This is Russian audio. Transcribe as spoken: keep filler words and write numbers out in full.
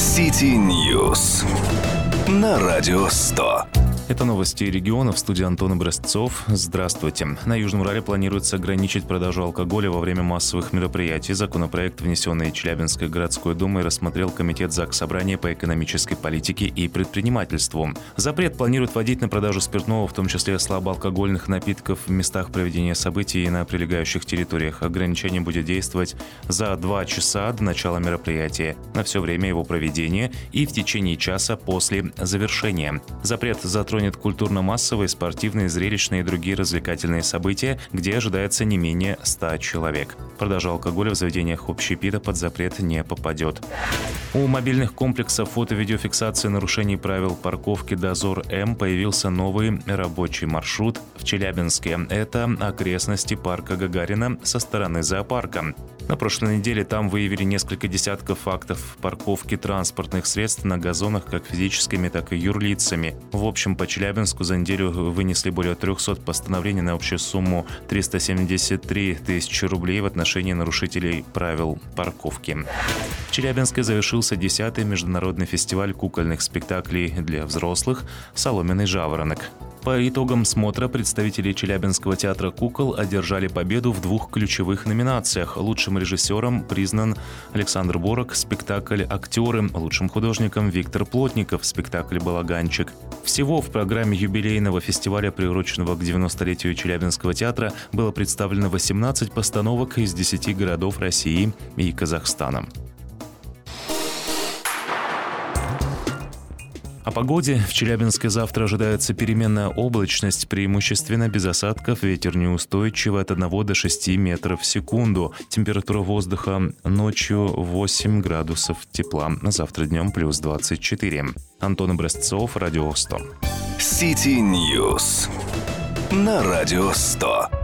City News на Радио сто. Это новости региона. В студии Антон Образцов. Здравствуйте. На Южном Урале планируется ограничить продажу алкоголя во время массовых мероприятий. Законопроект, внесенный Челябинской городской думой, рассмотрел Комитет Заксобрания по экономической политике и предпринимательству. Запрет планирует вводить на продажу спиртного, в том числе слабоалкогольных напитков, в местах проведения событий и на прилегающих территориях. Ограничение будет действовать за два часа до начала мероприятия, на все время его проведения и в течение часа после завершения. Запрет затронет культурно-массовые, спортивные, зрелищные и другие развлекательные события, где ожидается не менее ста человек. Продажа алкоголя в заведениях общепита под запрет не попадет. У мобильных комплексов фото-видеофиксации нарушений правил парковки «Дозор-М» появился новый рабочий маршрут в Челябинске. Это окрестности парка Гагарина со стороны зоопарка. На прошлой неделе там выявили несколько десятков фактов парковки транспортных средств на газонах как физическими, так и юрлицами. В общем, по Челябинску за неделю вынесли более трехсот постановлений на общую сумму триста семьдесят три тысячи рублей в отношении нарушителей правил парковки. В Челябинске завершился десятый международный фестиваль кукольных спектаклей для взрослых «Соломенный жаворонок». По итогам смотра представители Челябинского театра кукол одержали победу в двух ключевых номинациях. Лучшим режиссером признан Александр Борок, спектакль «Актеры», лучшим художником Виктор Плотников, спектакль «Балаганчик». Всего в программе юбилейного фестиваля, приуроченного к девяностолетию Челябинского театра, было представлено восемнадцать постановок из десяти городов России и Казахстана. О погоде. В Челябинске завтра ожидается переменная облачность, преимущественно без осадков, ветер неустойчивый от одного до шести метров в секунду. Температура воздуха ночью восемь градусов тепла, а завтра днем плюс двадцать четыре. Антон Образцов, Радио сто. City News на Радио сто.